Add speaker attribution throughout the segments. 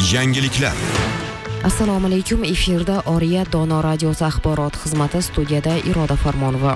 Speaker 1: Yangiliklar.
Speaker 2: Assalomu alaykum. Efirda Oriya Dono radiosi axborot xizmati, studiyada Iroda Farmonova.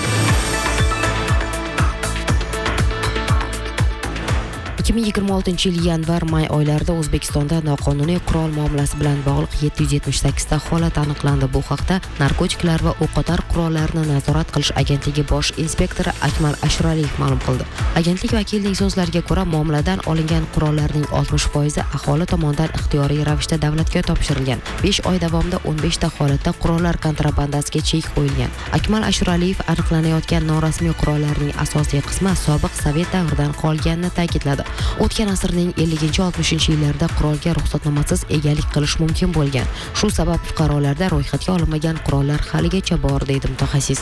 Speaker 2: ...2026 yil yanvar-may oylarida O'zbekistonda noqonuniy qurol muomalasi bilan bog'liq 778 ta holat aniqlandi. Bu haqda Narkotiklar va o'qotar qurollarni nazorat qilish agentligi bosh inspektori Akmal Ashraliyev ma'lum qildi. Agentlik vakilining so'zlariga ko'ra, muomaladan olingan qurollarning 60% aholi tomonidan ixtiyoriy ravishda davlatga topshirilgan. 5 oy davomida 15 ta holatda qurollar kontrabandasiga chek qo'yilgan. Akmal Ashraliyev aniqlanayotgan norasmiy qurollarning asosiy qismi sobiq Sovet davridan qolganini ta'kidladi. O'tgan asrning 50-60 yillarida qurolga ruxsatnomasiz egalik qilish mumkin bo'lgan. Shu sabab fuqarolarda ro'yxatga olinmagan qurollar haligacha bor, deydi mutaxassis.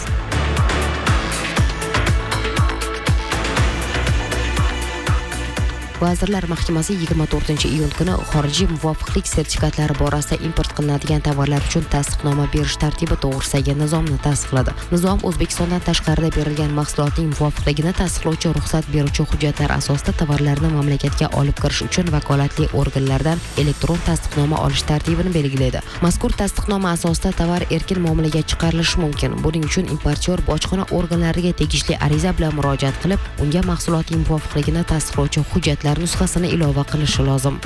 Speaker 2: Vazirlar Mahkamasi 24-iyun kuni xorijiy muvofiqlik sertifikatlari borasida import qilinadigan tovarlar uchun tasdiqnoma berish tartibi to'g'risidagi nizomni tasdiqladi. Nizom O'zbekistondan tashqarida berilgan mahsulotning muvofiqligini tasdiqlovchi ruxsat beruvchi hujjatlar asosida tovarlarni mamlakatga olib kirish uchun vakolatli organlardan elektron tasdiqnoma olish tartibini belgilaydi. Mazkur tasdiqnoma asosida tovar erkin muomalaga chiqarilishi mumkin. Buning uchun importyor bojxona organlariga tegishli ariza bilan murojaat qilib, unga mahsulotning muvofiqligini tasdiqlovchi hujjat nusxasini ilova qilishi lozim.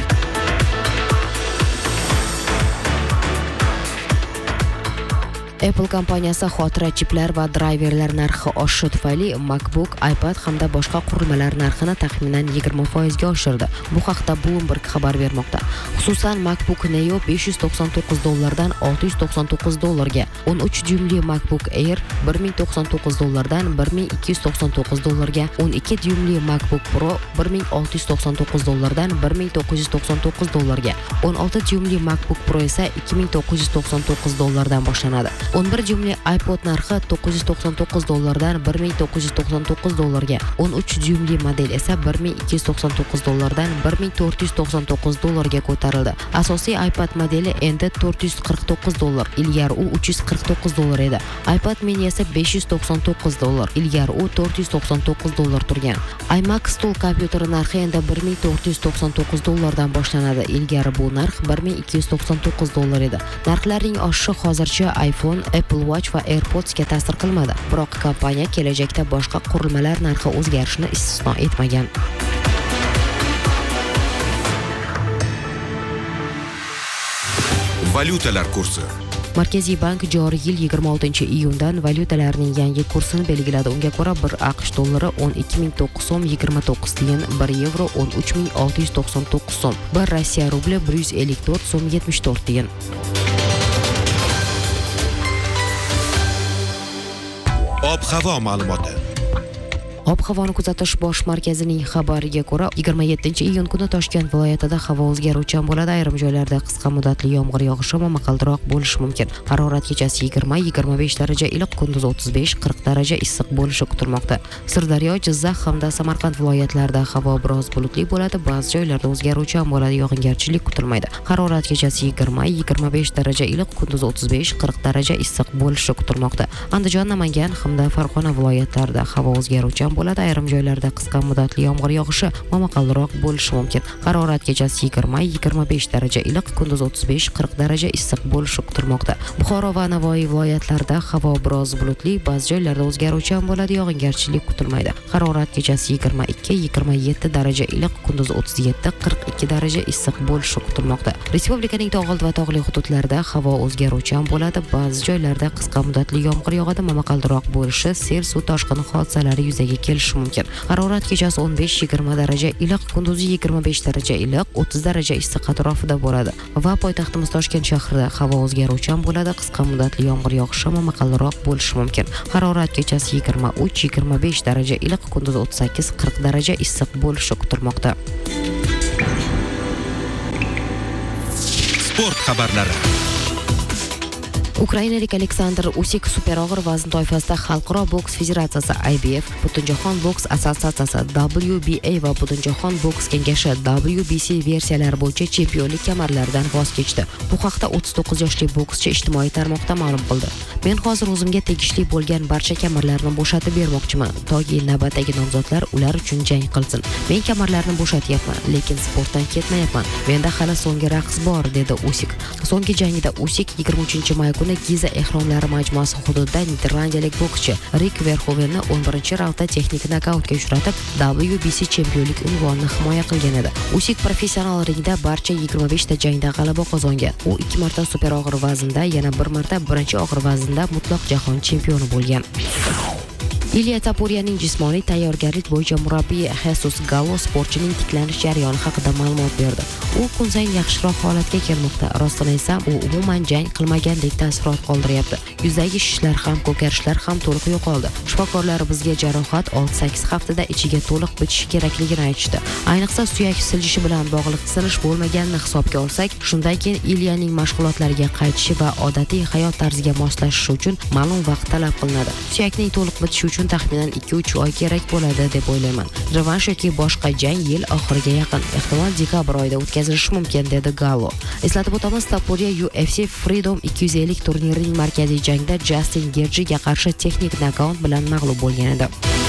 Speaker 2: Apple kompaniyasi xotira chiplar va drayverlar narxi oshishi tufayli MacBook, iPad hamda boshqa qurilmalar narxini taxminan 20% ga oshirdi. Bu haqda Bloomberg xabar bermoqda. Xususan, MacBook Neo $599 $699, 13 dyumli MacBook Air $1099 $1299, 12 dyumli MacBook Pro $1699 $1999, 16 dyumli MacBook Pro esa $2999 dan boshlanadi. 11 dyumli iPod narxi $999 dan $1999 ga, 13 dyumli model esa $1299 dan $1499 ga ko'tarildi. Asosiy iPad modeli endi $449, ilgari u $349 edi. iPad mini esa $599, ilgari u $499 turgan. iMac stol kompyuteri narxi endi $1499 dan boshlanadi, ilgari bu narx $1299 edi. Narxlarning oshishi hozircha iPhone, Apple Watch va AirPods ga ta'sir qilmadi. Biroq kompaniya kelajakda boshqa qurilmalar narxi o'zgarishini istisno etmagan.
Speaker 1: Valyutalar kursi.
Speaker 2: Markaziy bank joriy yil 26-iyundan valyutalarning yangi kursini belgiladi. Unga ko'ra 1 AQSh dollari 12.929 so'm 29 tiyin, 1 yevro 13.699 so'm, 1 Rossiya rubli 154 so'm 74 tiyin.
Speaker 1: Ob-havo ma'lumoti.
Speaker 2: Ob-havoni kuzatish bosh markazining xabariga ko'ra, 27-iyun kuni Toshkent viloyatida havo o'zgaruvchan bo'ladi. Ayrim joylarda qisqa muddatli yomg'ir yog'ishi va momaqaldiroq bo'lishi mumkin. Harorat kechasi 20-25 daraja iliq, kunduz 35-40 daraja issiq bo'lishi kutilmoqda. Sirdaryo, Jizzax hamda Samarqand viloyatlarida havo biroz bulutli bo'ladi. Ba'zi joylarda o'zgaruvchan bo'ladi, yog'ingarchilik kutilmaydi. Harorat kechasi 20-25 daraja iliq, kunduz 35-40 daraja issiq bo'lishi kutilmoqda. Andijon, Namangan hamda Farg'ona viloyatlarida havo o'zgaruvchan bo'ladi. Ayrim joylarda qisqa muddatli yomg'ir yog'ishi, momaqaldiroq bo'lishi mumkin. Harorat kechasi 20-25 daraja iliq, kunduz 35-40 daraja issiq bo'lishi kutilmoqda. Buxoro va Navoiy viloyatlarida havo biroz bulutli, ba'zi joylarda o'zgaruvchan bo'ladi, yog'ingarchilik kutilmaydi. Harorat kechasi 22-27 daraja iliq, kunduz 37-42 daraja issiq bo'lishi kutilmoqda. Respublikaning tog'ol va tog'li hududlarida havo o'zgaruvchan bo'ladi, ba'zi joylarda qisqa muddatli yomg'ir yog'adi, momaqaldiroq bo'lishi, sel suv toshqini hodisalari yuzaga kelishi mumkin. Harorat kechasi 15-20 daraja iliq, kunduzi 25 daraja iliq, 30 daraja issiq atrofida bo'ladi. Va poytaxtimiz Toshkent shahrida havo o'zgaruvchan bo'ladi, qisqa muddatli yomg'ir yog'ishi, momaqaldiroq bo'lishi mumkin. Harorat kechasi 23-25 daraja iliq, kunduzi 38-40 daraja issiq bo'lishi kutilmoqda.
Speaker 1: Sport xabarlari.
Speaker 2: Ukrainalik Aleksandr Usyk super og'ir vazn toifasida Xalqaro boks federatsiyasi IBF, Butunjahon boks assotsiatsiyasi WBA va Butunjahon boks kengashi WBC versiyalari bo'yicha chempionlik kamarlaridan voz kechdi. Bu haqda 39 yoshli bokschi ijtimoiy tarmoqda ma'lum qildi. Men hozir o'zimga tegishli bo'lgan barcha kamarlarni bo'shatib bermoqchiman, toki navbatdagi nomzodlar ular uchun jang qilsin. Men kamarlarni bo'shatyapman, lekin sportdan ketmayapman. Menda hali so'nggi raqs bor, dedi Usyk. So'nggi jangida Usyk 23-may kuni Giza ehromlari majmuasi hududida niderlandiyalik bokschi Rik Verhovenni 11-raundda texnik nokautga uchratib, WBC chempionlik unvonini himoya qilgan edi. Usyk professional ringda barcha 25 ta jangda g'alaba qozongan. U 2 marta super og'ir vaznda, yana 1 marta birinchi og'ir vaznda mutlaq jahon chempioni bo'lgan. Ilya Topurya'ning jismoniy tayyorgarlik bo'yicha murabbiyi Jesus Gallo sportchining tiklanish jarayoni haqida ma'lumot berdi. U kun sayin yaxshiroq holatga kelmoqda. Rostini aytsam, u umuman jang qilmagandek taassurot qoldiryapti. Yuzdagi shishlar ham, ko'karishlar ham to'liq yo'qoldi. Shifokorlar bizga jarohat 6-8 haftada ichiga to'liq bitishi kerakligini aytishdi. Ayniqsa suyak siljishi bilan bog'liq sinish bo'lmaganini hisobga olsak, shundan keyin Ilyaning mashg'ulotlarga qaytishi va odatiy hayot tarziga moslashishi uchun ma'lum vaqt talab qilinadi. Suyakning to'liq bitishi uchun taxminan 2-3 oy kerak bo'ladi deb o'ylayman. Revansh yoki boshqa jang yil oxiriga yaqin, ehtimol dekabr oyida o'tkazilishi mumkin, dedi Gallo. Eslatib o'tamiz, Topuria UFC Freedom 250 turnirining markaziy jangida Justin Gaethje'ga qarshi texnik nokaut bilan mag'lub bo'lgan edi.